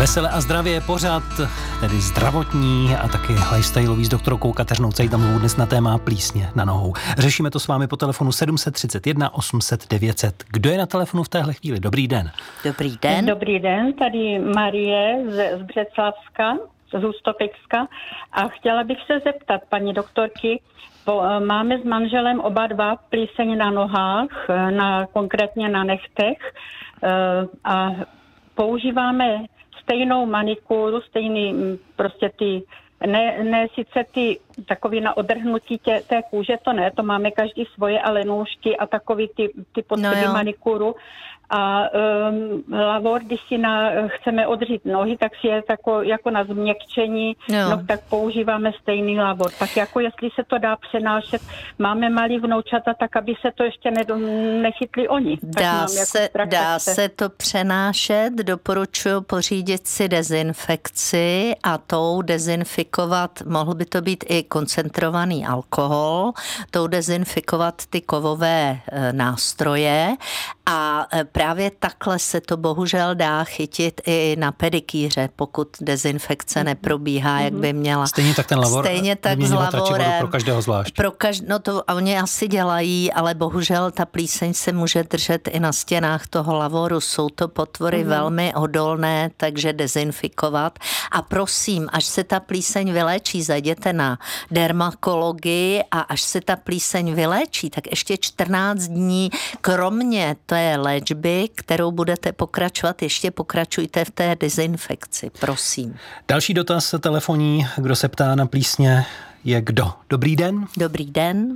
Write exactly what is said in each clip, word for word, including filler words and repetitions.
Vesele a zdravě pořad, tedy zdravotní a taky lifestyleový s doktorkou Kateřinou Cejtamovou dnes na téma plísně na nohou. Řešíme to s vámi po telefonu sedm set třicet jedna osm set devět set. Kdo je na telefonu v téhle chvíli? Dobrý den. Dobrý den. Dobrý den, tady Marie z, z Břeclavska, z Hustopekska, a chtěla bych se zeptat paní doktorky, po, máme s manželem oba dva plíseň na nohách, na, konkrétně na nechtech, a používáme stejnou manikúru, stejný prostě ty, ne, ne sice ty takový na odrhnutí tě, té kůže, to ne, to máme každý svoje, ale nůžky a takový ty, ty potřeby no manikúru. A um, lavor, když si na, chceme odřít nohy, tak si je tako, jako na změkčení, no. no tak používáme stejný lavor. Tak jako jestli se to dá přenášet, máme malý vnoučata, tak aby se to ještě ne, nechytli oni. Dá, se, jako dá se to přenášet, doporučuji pořídit si dezinfekci a tou dezinfikovat, mohl by to být i koncentrovaný alkohol, tou dezinfikovat ty kovové e, nástroje a e, právě takhle se to bohužel dá chytit i na pedikýře, pokud dezinfekce neprobíhá, jak by měla. Stejně tak ten lavor. Stejně tak s lavorem. Pro každého zvlášť. Pro každ- no to oni asi dělají, ale bohužel ta plíseň se může držet i na stěnách toho lavoru. Jsou to potvory mm. velmi odolné, takže dezinfikovat. A prosím, až se ta plíseň vyléčí, zajděte na dermatologii a až se ta plíseň vyléčí, tak ještě čtrnáct dní, kromě té léčby, kterou budete pokračovat, ještě pokračujte v té dezinfekci, prosím. Další dotaz telefonní, kdo se ptá na plísně, je kdo? Dobrý den. Dobrý den.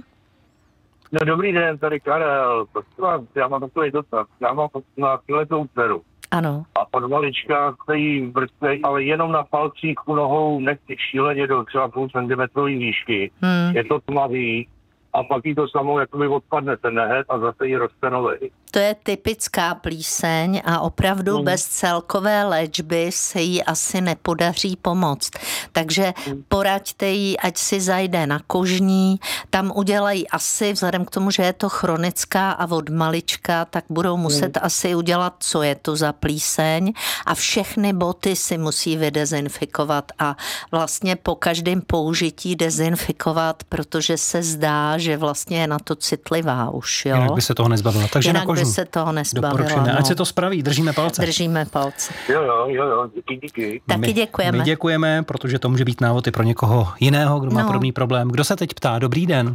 No dobrý den, tady Karel. Já mám takový dotaz. Já mám na tyhletou dceru. Ano. A od malička stojí v brzce, ale jenom na palcích u nohou nechci šíleně do třeba půl centimetrový výšky. Hmm. Je to tmavý. A pak jí to samou jakoby odpadne ten nehet a zase jí roste nový. To je typická plíseň a opravdu mm. bez celkové léčby se jí asi nepodaří pomoct. Takže mm. poraďte jí, ať si zajde na kožní, tam udělají asi, vzhledem k tomu, že je to chronická a od malička, tak budou muset mm. asi udělat, co je to za plíseň a všechny boty si musí vydezinfikovat a vlastně po každém použití dezinfikovat, protože se zdá, že vlastně je na to citlivá už, jo. Jinak by se toho nezbavila. Takže Jinak na kožní. by se toho nezbavila. No. Ať no. se to spraví, držíme palce. Držíme palce. Jo, jo, jo, jo, díky, díky. Taky my, děkujeme. My děkujeme, protože to může být návod i pro někoho jiného, kdo má no. podobný problém. Kdo se teď ptá? Dobrý den.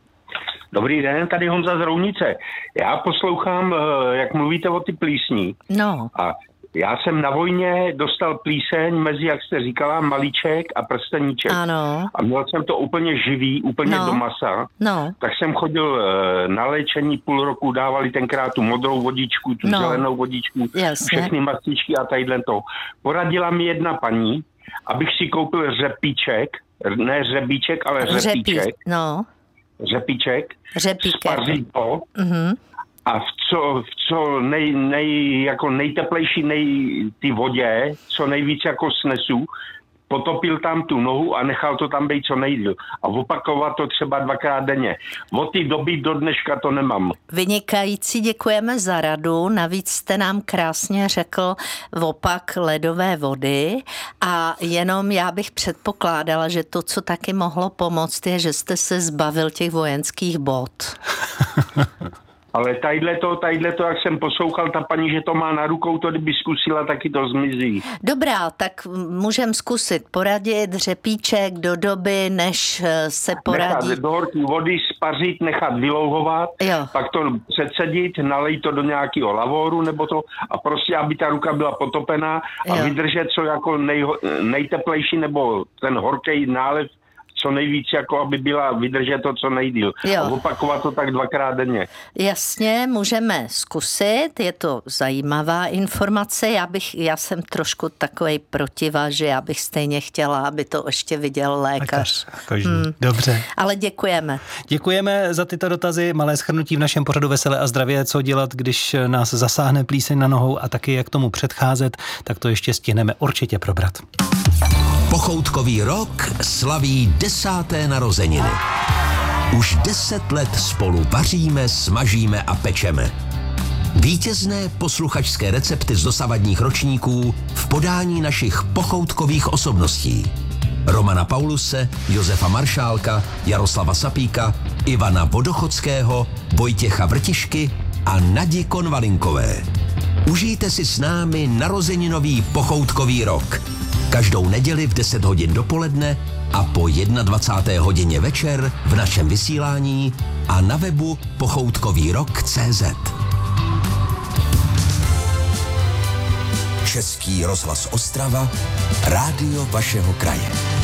Dobrý den, tady Honza z Rounice. Já poslouchám, jak mluvíte o ty plísní. No. A já jsem na vojně dostal plíseň mezi, jak jste říkala, malíček a prsteníček. Ano. A měl jsem to úplně živý, úplně no. do masa. No. Tak jsem chodil na léčení půl roku, dávali tenkrát tu modrou vodičku, tu no. zelenou vodičku, Jasně. všechny mastičky a tadyhle to. Poradila mi jedna paní, abych si koupil řepíček, ne řebíček, ale řepíček. Řepí, no. Řepíček. Řepíček. Spaří to. Mhm. A v co, v co nej, nej, jako nejteplejší nej, ty vodě, co nejvíc jako snesu, potopil tam tu nohu a nechal to tam být co nejdýl. A opakovat to třeba dvakrát denně. Od té doby do dneška to nemám. Vynikající, děkujeme za radu. Navíc jste nám krásně řekl opak ledové vody a jenom já bych předpokládala, že to, co taky mohlo pomoct, je, že jste se zbavil těch vojenských bot. Ale tadyhle to, tadyhle to, jak jsem poslouchal, ta paní, že to má na rukou, to kdyby zkusila, taky to zmizí. Dobrá, tak můžem zkusit poradit řepíček do doby, než se poradí. Nechat do horké vody spařit, nechat vylouhovat, jo. pak to předsedit, nalej to do nějakého lavoru, nebo to, a prostě, aby ta ruka byla potopená a jo. vydržet co jako nej, nejteplejší, nebo ten horký nálev, co nejvíc, jako aby byla vydržet to co nejdýl. Jo. A opakovat to tak dvakrát denně. Jasně, můžeme zkusit, je to zajímavá informace. Já bych, já jsem trošku takovej protiva, že já bych stejně chtěla, aby to ještě viděl lékař. lékař hmm. Dobře. Ale děkujeme. Děkujeme za tyto dotazy, malé shrnutí v našem pořadu Veselé a zdravě, co dělat, když nás zasáhne plíseň na nohou a taky jak tomu předcházet, tak to ještě stihneme určitě probrat. Pochoutkový rok slaví desáté narozeniny. Už deset let spolu vaříme, smažíme a pečeme. Vítězné posluchačské recepty z dosavadních ročníků v podání našich pochoutkových osobností. Romana Pauluse, Josefa Maršálka, Jaroslava Sapíka, Ivana Vodochodského, Vojtěcha Vrtišky a Nadi Konvalinkové. Užijte si s námi narozeninový pochoutkový rok. Každou neděli v deset hodin dopoledne a po dvacáté jedné hodině večer v našem vysílání a na webu pochoutkový rok tečka cé zet. Český rozhlas Ostrava, rádio vašeho kraje.